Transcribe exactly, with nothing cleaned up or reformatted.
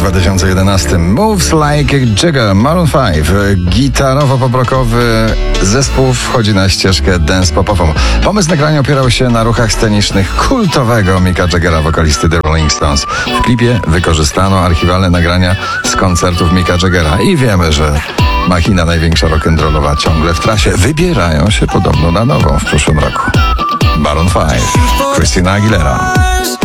dwa tysiące jedenastym. Moves Like a Jagger, Maroon pięć. Gitarowo-poprokowy zespół wchodzi na ścieżkę dance-popową. Pomysł nagrania opierał się na ruchach scenicznych kultowego Micka Jaggera, wokalisty The Rolling Stones. W klipie wykorzystano archiwalne nagrania z koncertów Micka Jaggera i wiemy, że machina największa rock'n'rollowa ciągle w trasie. Wybierają się podobno na nową w przyszłym roku. Maroon pięć, Christina Aguilera.